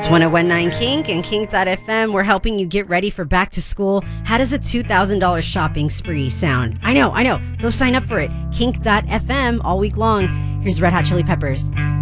It's 1019 Kink and Kink.fm. We're helping you get ready for back to school. How does a $2,000 shopping spree sound? I know. Go sign up for it. Kink.fm all week long. Here's Red Hot Chili Peppers.